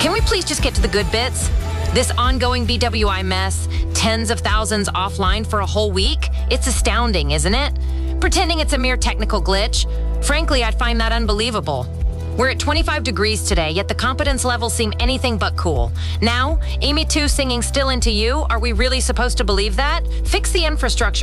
Can we please just get to the good bits? This ongoing BWI mess, tens of thousands offline for a whole week? It's astounding, isn't it? Pretending it's a mere technical glitch? Frankly, I'd find that unbelievable. We're at 25 degrees today, yet the competence levels seem anything but cool. Now, Amy 2 singing Still Into You, are we really supposed to believe that? Fix the infrastructure.